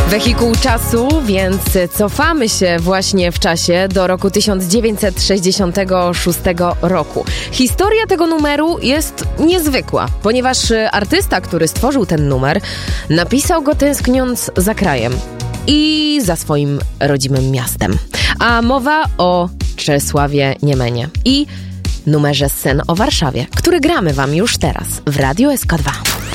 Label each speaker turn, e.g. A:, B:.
A: Wehikuł czasu, więc cofamy się właśnie w czasie do roku 1966 roku. Historia tego numeru jest niezwykła, ponieważ artysta, który stworzył ten numer, napisał go tęskniąc za krajem i za swoim rodzimym miastem. A mowa o Czesławie Niemenie i numerze Sen o Warszawie, który gramy wam już teraz w Radio SK2.